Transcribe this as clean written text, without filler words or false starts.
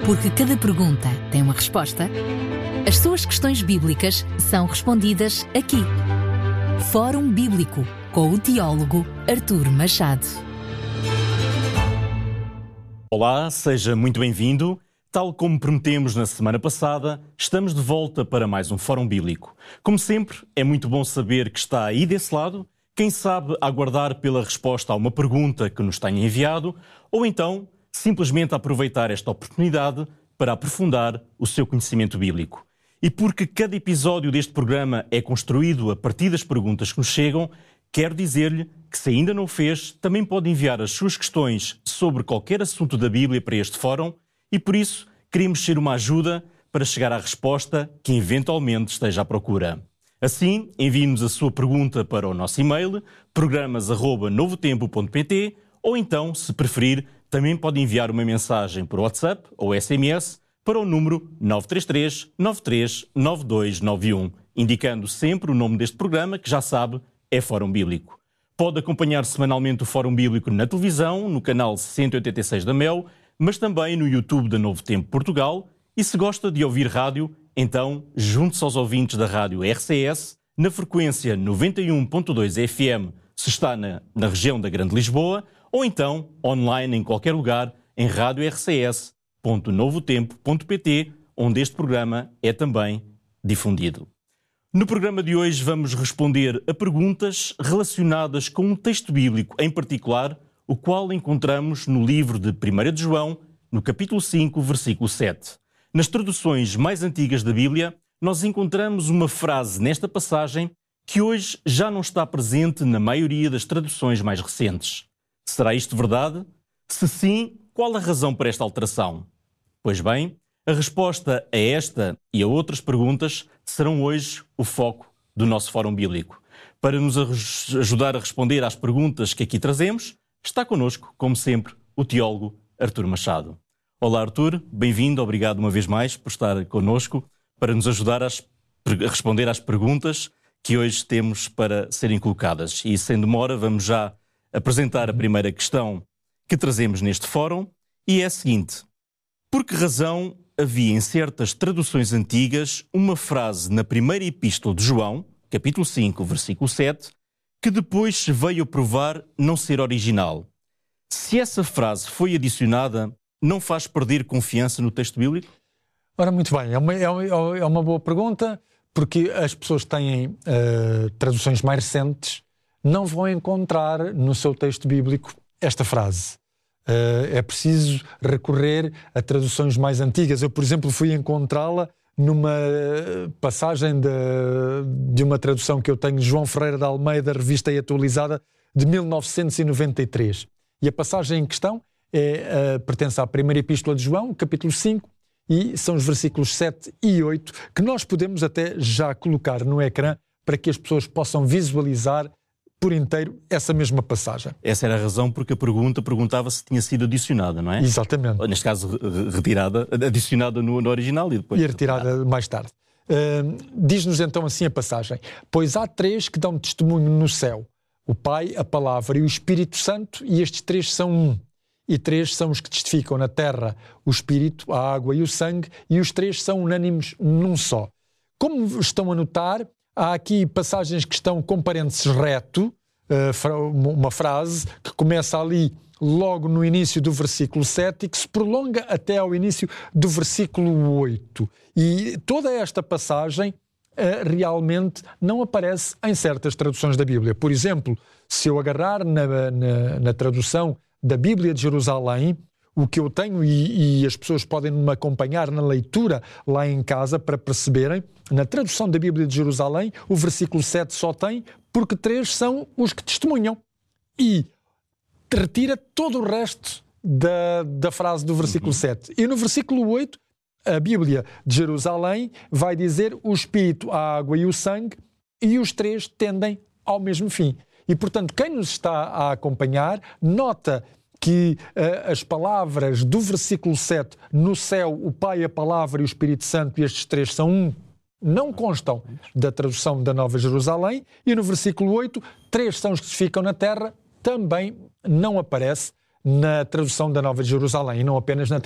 Porque cada pergunta tem uma resposta, as suas questões bíblicas são respondidas aqui. Fórum Bíblico, com o teólogo Artur Machado. Olá, seja muito bem-vindo. Tal como prometemos na semana passada, estamos de volta para mais um Fórum Bíblico. Como sempre, é muito bom saber que está aí desse lado, quem sabe aguardar pela resposta a uma pergunta que nos tenha enviado, ou então simplesmente aproveitar esta oportunidade para aprofundar o seu conhecimento bíblico. E porque cada episódio deste programa é construído a partir das perguntas que nos chegam, quero dizer-lhe que, se ainda não o fez, também pode enviar as suas questões sobre qualquer assunto da Bíblia para este fórum e, por isso, queremos ser uma ajuda para chegar à resposta que eventualmente esteja à procura. Assim, envie-nos a sua pergunta para o nosso e-mail, programas@novotempo.pt, ou então, se preferir, também pode enviar uma mensagem por WhatsApp ou SMS para o número 933 93 9291, indicando sempre o nome deste programa, que já sabe, é Fórum Bíblico. Pode acompanhar semanalmente o Fórum Bíblico na televisão, no canal 186 da Mel, mas também no YouTube da Novo Tempo Portugal. E se gosta de ouvir rádio, então junte-se aos ouvintes da rádio RCS, na frequência 91.2 FM, se está na região da Grande Lisboa, ou então online em qualquer lugar em radiorcs.novotempo.pt, onde este programa é também difundido. No programa de hoje vamos responder a perguntas relacionadas com um texto bíblico em particular, o qual encontramos no livro de 1 de João, no capítulo 5, versículo 7. Nas traduções mais antigas da Bíblia, nós encontramos uma frase nesta passagem que hoje já não está presente na maioria das traduções mais recentes. Será isto verdade? Se sim, qual a razão para esta alteração? Pois bem, a resposta a esta e a outras perguntas serão hoje o foco do nosso Fórum Bíblico. Para nos ajudar a responder às perguntas que aqui trazemos, está connosco, como sempre, o teólogo Artur Machado. Olá, Artur, bem-vindo, obrigado uma vez mais por estar connosco para nos ajudar a responder às perguntas que hoje temos para serem colocadas. E sem demora, vamos já apresentar a primeira questão que trazemos neste fórum, e é a seguinte: por que razão havia em certas traduções antigas uma frase na primeira epístola de João, capítulo 5, versículo 7, que depois se veio a provar não ser original? Se essa frase foi adicionada, não faz perder confiança no texto bíblico? Ora, muito bem, é uma boa pergunta, porque as pessoas que têm traduções mais recentes não vão encontrar no seu texto bíblico esta frase. É preciso recorrer a traduções mais antigas. Eu, por exemplo, fui encontrá-la numa passagem de uma tradução que eu tenho, João Ferreira de Almeida, revista e atualizada, de 1993. E a passagem em questão pertence à primeira epístola de João, capítulo 5, e são os versículos 7 e 8, que nós podemos até já colocar no ecrã para que as pessoas possam visualizar por inteiro essa mesma passagem. Essa era a razão porque a pergunta perguntava se tinha sido adicionada, não é? Exatamente. Neste caso, retirada, adicionada no original e depois... E retirada mais tarde. Diz-nos então assim a passagem: pois há três que dão testemunho no céu, o Pai, a Palavra e o Espírito Santo, e estes três são um. E três são os que testificam na terra, o Espírito, a água e o sangue, e os três são unânimes num só. Como estão a notar, há aqui passagens que estão com parênteses reto, uma frase que começa ali logo no início do versículo 7 e que se prolonga até ao início do versículo 8. E toda esta passagem realmente não aparece em certas traduções da Bíblia. Por exemplo, se eu agarrar na tradução da Bíblia de Jerusalém, o que eu tenho, e as pessoas podem me acompanhar na leitura lá em casa para perceberem, na tradução da Bíblia de Jerusalém, o versículo 7 só tem porque três são os que testemunham. E retira todo o resto da frase do versículo 7. E no versículo 8, a Bíblia de Jerusalém vai dizer o Espírito, a água e o sangue, e os três tendem ao mesmo fim. E, portanto, quem nos está a acompanhar, nota que as palavras do versículo 7, no céu, o Pai, a Palavra e o Espírito Santo, e estes três são um, não constam da tradução da Nova Jerusalém, e no versículo 8, três são os que ficam na terra, também não aparece na tradução da Nova Jerusalém, e não apenas na